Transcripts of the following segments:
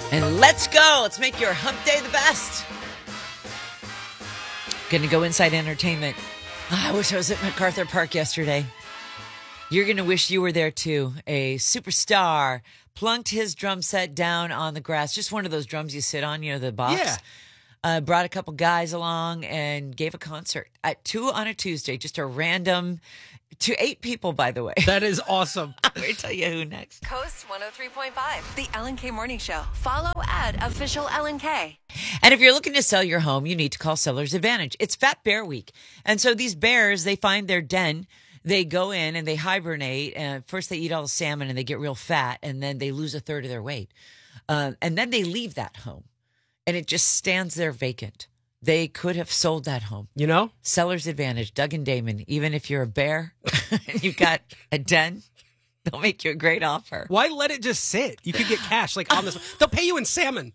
And let's go. Let's make your hump day the best. Going to go inside entertainment. I wish I was at MacArthur Park yesterday. You're going to wish you were there too. A superstar plunked his drum set down on the grass. Just one of those drums you sit on, the box. Yeah. Brought a couple guys along and gave a concert at 2 on a Tuesday. Just a random, to 8 people, by the way. That is awesome. Let me tell you who next. Coast 103.5, the Ellen K Morning Show. Follow @official Ellen K. And if you're looking to sell your home, you need to call Seller's Advantage. It's Fat Bear Week. And so these bears, they find their den. They go in and they hibernate. And first they eat all the salmon and they get real fat. And then they lose a third of their weight. And then they leave that home. And it just stands there vacant. They could have sold that home. Seller's Advantage, Doug and Damon. Even if you're a bear and you've got a den, they'll make you a great offer. Why let it just sit? You could get cash on this. They'll pay you in salmon.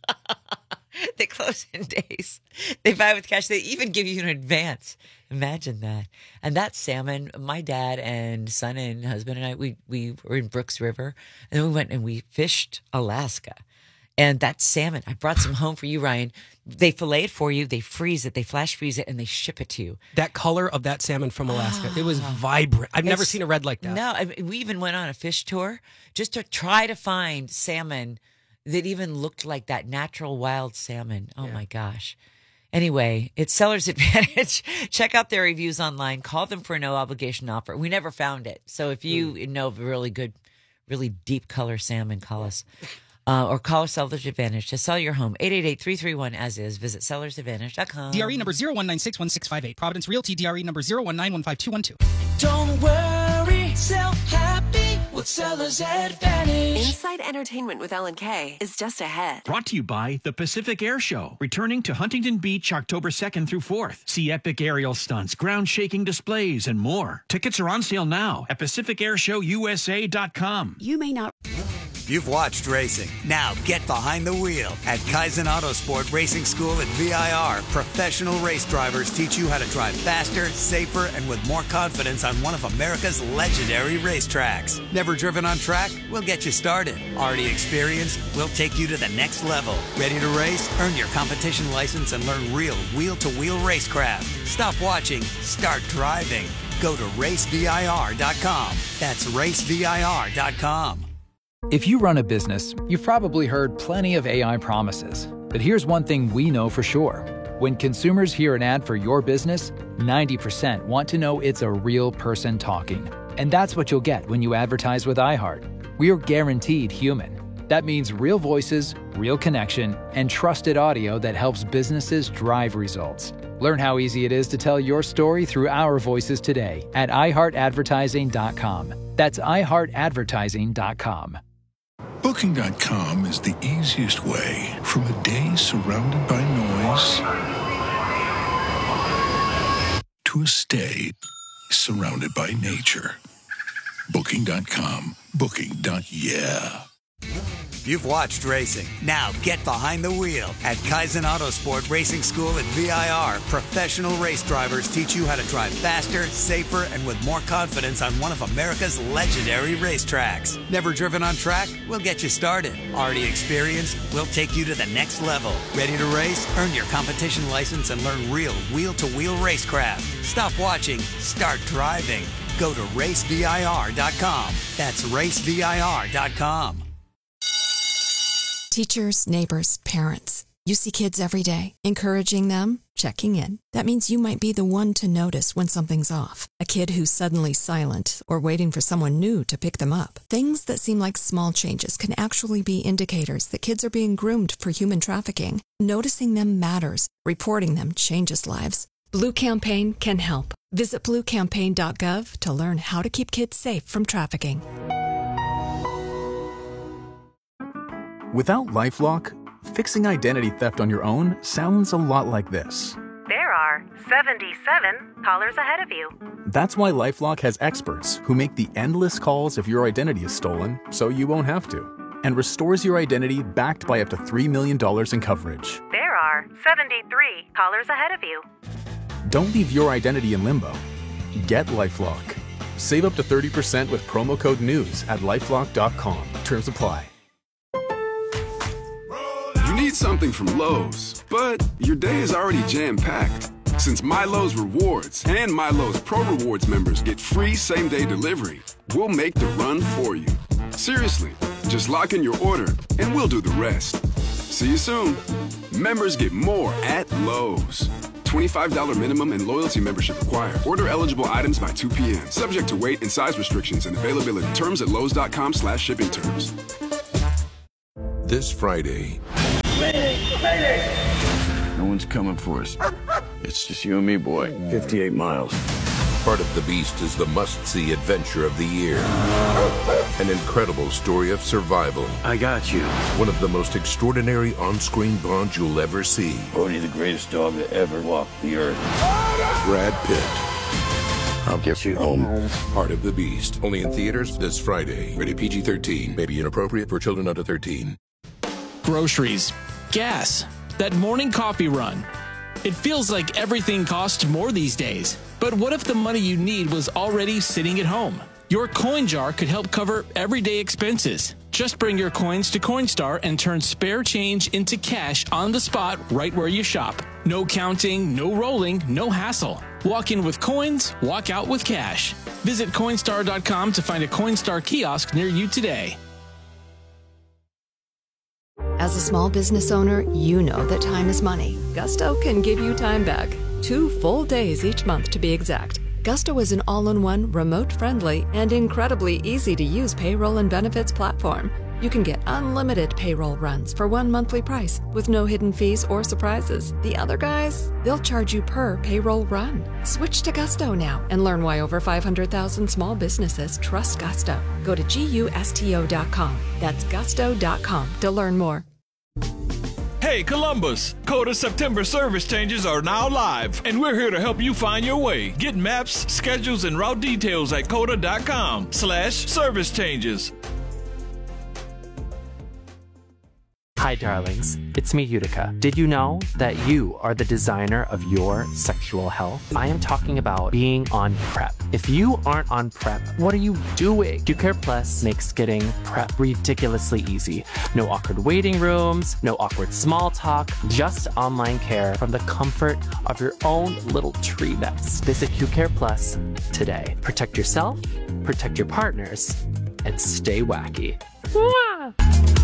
They close in days. They buy with cash. They even give you an advance. Imagine that. And that salmon, my dad and son and husband and I, we were in Brooks River. And then we went and we fished Alaska. And that salmon, I brought some home for you, Ryan. They fillet it for you. They freeze it. They flash freeze it, and they ship it to you. That color of that salmon from Alaska, it was vibrant. I've never seen a red like that. No, we even went on a fish tour just to try to find salmon that even looked like that natural wild salmon. Oh, my gosh. Anyway, it's Seller's Advantage. Check out their reviews online. Call them for a no-obligation offer. We never found it. So if you know of a really good, really deep color salmon, call us. Or call Seller's Advantage to sell your home. 888-331-AS-IS. Visit sellersadvantage.com. DRE number 01961658. Providence Realty, DRE number 019152212. Don't worry, sell happy with Seller's Advantage. Inside Entertainment with Ellen K is just ahead. Brought to you by the Pacific Air Show, returning to Huntington Beach October 2nd through 4th. See epic aerial stunts, ground-shaking displays, and more. Tickets are on sale now at PacificAirShowUSA.com. You may not... You've watched racing. Now get behind the wheel. At Kaizen Autosport Racing School at VIR, professional race drivers teach you how to drive faster, safer, and with more confidence on one of America's legendary racetracks. Never driven on track? We'll get you started. Already experienced? We'll take you to the next level. Ready to race? Earn your competition license and learn real wheel-to-wheel racecraft. Stop watching. Start driving. Go to racevir.com. That's racevir.com. If you run a business, you've probably heard plenty of AI promises. But here's one thing we know for sure. When consumers hear an ad for your business, 90% want to know it's a real person talking. And that's what you'll get when you advertise with iHeart. We're guaranteed human. That means real voices, real connection, and trusted audio that helps businesses drive results. Learn how easy it is to tell your story through our voices today at iHeartAdvertising.com. That's iHeartAdvertising.com. Booking.com is the easiest way from a day surrounded by noise to a stay surrounded by nature. Booking.com. Booking.yeah. You've watched racing. Now get behind the wheel. At Kaizen Autosport Racing School at VIR, professional race drivers teach you how to drive faster, safer, and with more confidence on one of America's legendary racetracks. Never driven on track? We'll get you started. Already experienced? We'll take you to the next level. Ready to race? Earn your competition license and learn real wheel-to-wheel racecraft. Stop watching. Start driving. Go to racevir.com. That's racevir.com. Teachers, neighbors, parents. You see kids every day, encouraging them, checking in. That means you might be the one to notice when something's off. A kid who's suddenly silent or waiting for someone new to pick them up. Things that seem like small changes can actually be indicators that kids are being groomed for human trafficking. Noticing them matters. Reporting them changes lives. Blue Campaign can help. Visit bluecampaign.gov to learn how to keep kids safe from trafficking. Without LifeLock, fixing identity theft on your own sounds a lot like this. There are 77 callers ahead of you. That's why LifeLock has experts who make the endless calls if your identity is stolen so you won't have to, and restores your identity backed by up to $3 million in coverage. There are 73 callers ahead of you. Don't leave your identity in limbo. Get LifeLock. Save up to 30% with promo code NEWS at LifeLock.com. Terms apply. need something from Lowe's, but your day is already jam-packed. Since MyLowe's Rewards and MyLowe's Pro Rewards members get free same-day delivery, we'll make the run for you. Seriously, just lock in your order and we'll do the rest. See you soon. Members get more at Lowe's. $25 minimum and loyalty membership required. Order eligible items by 2 p.m. Subject to weight and size restrictions and availability. Terms at lowes.com/shipping terms. This Friday. No one's coming for us. It's just you and me, boy. 58 miles. Part of the Beast is the must-see adventure of the year. An incredible story of survival. I got you. One of the most extraordinary on-screen bonds you'll ever see. Bodhi, the greatest dog that ever walked the earth. Brad Pitt. I'll get you home. Part of the Beast. Only in theaters this Friday. Rated PG-13. May be inappropriate for children under 13. Groceries. Gas. That morning coffee run. It feels like everything costs more these days. But what if the money you need was already sitting at home? Your coin jar could help cover everyday expenses. Just bring your coins to Coinstar and turn spare change into cash on the spot right where you shop. No counting, no rolling, no hassle. Walk in with coins, walk out with cash. Visit Coinstar.com to find a Coinstar kiosk near you today. As a small business owner, you know that time is money. Gusto can give you time back. 2 full days each month to be exact. Gusto is an all-in-one, remote-friendly, and incredibly easy-to-use payroll and benefits platform. You can get unlimited payroll runs for one monthly price with no hidden fees or surprises. The other guys, they'll charge you per payroll run. Switch to Gusto now and learn why over 500,000 small businesses trust Gusto. Go to GUSTO.com. That's gusto.com to learn more. Hey Columbus, Coda September service changes are now live, and we're here to help you find your way. Get maps, schedules, and route details at coda.com/service changes. Hi, darlings. It's me, Utica. Did you know that you are the designer of your sexual health? I am talking about being on PrEP. If you aren't on PrEP, what are you doing? QCare Plus makes getting PrEP ridiculously easy. No awkward waiting rooms, no awkward small talk, just online care from the comfort of your own little tree nest. Visit QCare Plus today. Protect yourself, protect your partners, and stay wacky. Mwah!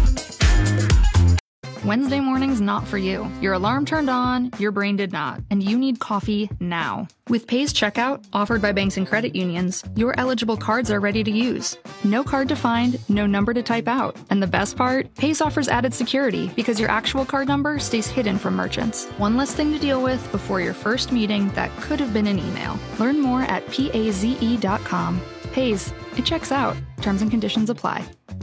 Wednesday morning's not for you. Your alarm turned on, your brain did not, and you need coffee now. With Pay's checkout, offered by banks and credit unions, your eligible cards are ready to use. No card to find, no number to type out. And the best part? Pay's offers added security because your actual card number stays hidden from merchants. One less thing to deal with before your first meeting that could have been an email. Learn more at PAZE.com. Pay's, it checks out. Terms and conditions apply.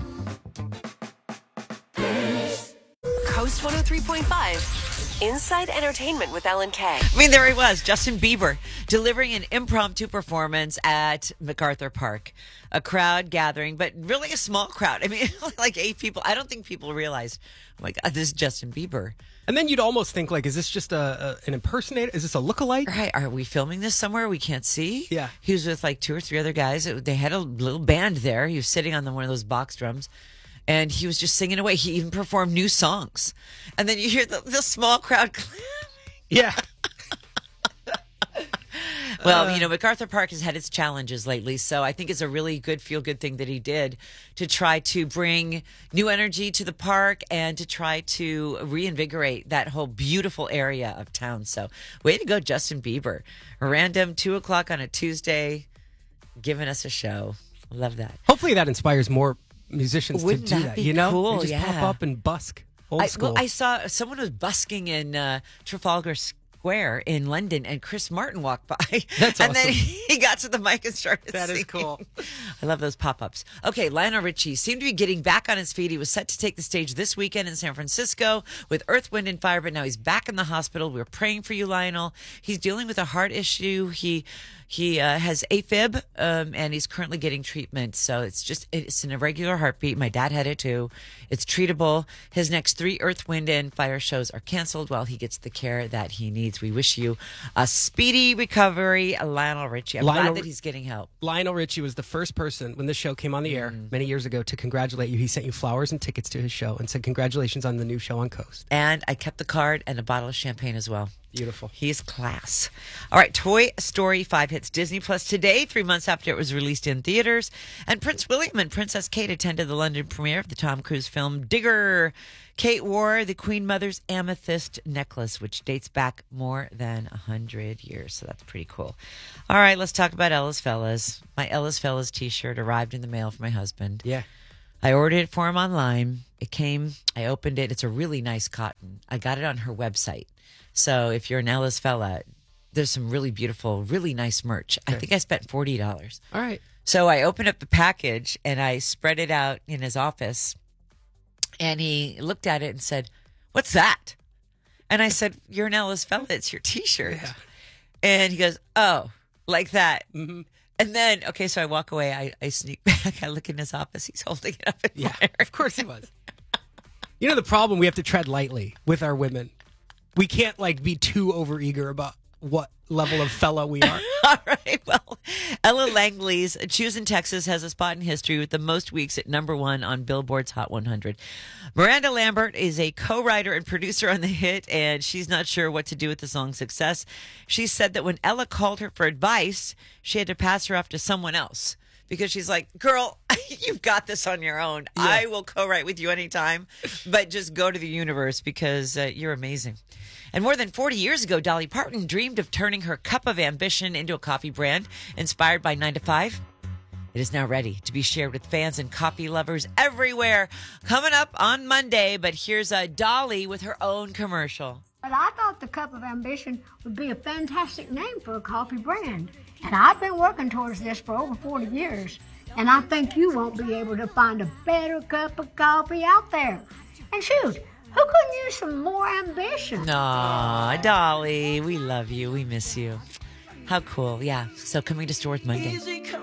Coast 103.5. Inside Entertainment with Ellen K. I mean, there he was, Justin Bieber, delivering an impromptu performance at MacArthur Park. A crowd gathering, but really a small crowd. I mean, like 8 people. I don't think people realized, oh my God, this is Justin Bieber. And then you'd almost think, like, is this just an impersonator? Is this a lookalike? Right. Are we filming this somewhere we can't see? Yeah. He was with like 2 or 3 other guys. They had a little band there. He was sitting on one of those box drums. And he was just singing away. He even performed new songs. And then you hear the small crowd clapping. Yeah. Well, you know, MacArthur Park has had its challenges lately, so I think it's a really good feel-good thing that he did to try to bring new energy to the park and to try to reinvigorate that whole beautiful area of town. So way to go, Justin Bieber. A random 2 o'clock on a Tuesday, giving us a show. Love that. Hopefully that inspires more musicians Wouldn't to do that that. be You know, cool? They just pop up and busk. Old school. Well, I saw someone was busking in Trafalgar Square in London, and Chris Martin walked by. That's and awesome. then he got to the mic and started That singing. is cool. I love those pop-ups. Okay, Lionel Richie seemed to be getting back on his feet. He was set to take the stage this weekend in San Francisco with Earth, Wind, and Fire, but now he's back in the hospital. We're praying for you, Lionel. He's dealing with a heart issue. He has AFib, and he's currently getting treatment. So it's an irregular heartbeat. My dad had it too. It's treatable. His next 3 Earth, Wind, and Fire shows are canceled while he gets the care that he needs. States. We wish you a speedy recovery, Lionel Richie. I'm glad that he's getting help. Lionel Richie was the first person, when this show came on the air many years ago, to congratulate you. He sent you flowers and tickets to his show and said, congratulations on the new show on Coast. And I kept the card and a bottle of champagne as well. Beautiful. He's class. All right, Toy Story 5 hits Disney Plus today, 3 months after it was released in theaters. And Prince William and Princess Kate attended the London premiere of the Tom Cruise film Digger. Kate wore the Queen Mother's amethyst necklace, which dates back more than 100 years. So that's pretty cool. All right, let's talk about Ella's Fellas. My Ella's Fellas t-shirt arrived in the mail for my husband. Yeah. I ordered it for him online. It came, I opened it. It's a really nice cotton. I got it on her website. So if you're an Ella's Fella, there's some really beautiful, really nice merch. Okay. I think I spent $40. All right. So I opened up the package and I spread it out in his office. And he looked at it and said, "What's that?" And I said, "You're an Ella's Fella. It's your T-shirt." Yeah. And he goes, "Oh, like that." Mm-hmm. And then, okay, so I walk away. I sneak back. I look in his office. He's holding it up. Yeah, of course he was. You know the problem? We have to tread lightly with our women. We can't be too overeager about what level of fella we are. All right. Well, Ella Langley's Choosing Texas has a spot in history with the most weeks at #1 on Billboard's Hot 100. Miranda Lambert is a co-writer and producer on the hit, and she's not sure what to do with the song's success. She said that when Ella called her for advice, she had to pass her off to someone else. Because she's like, "Girl, you've got this on your own. Yeah. I will co-write with you anytime, but just go to the universe because you're amazing." And more than 40 years ago, Dolly Parton dreamed of turning her cup of ambition into a coffee brand inspired by 9 to 5. It is now ready to be shared with fans and coffee lovers everywhere. Coming up on Monday, but here's Dolly with her own commercial. But I thought the Cup of Ambition would be a fantastic name for a coffee brand. And I've been working towards this for over 40 years. And I think you won't be able to find a better cup of coffee out there. And shoot, who couldn't use some more ambition? Aw, Dolly, we love you. We miss you. How cool. Yeah. So coming to stores Monday.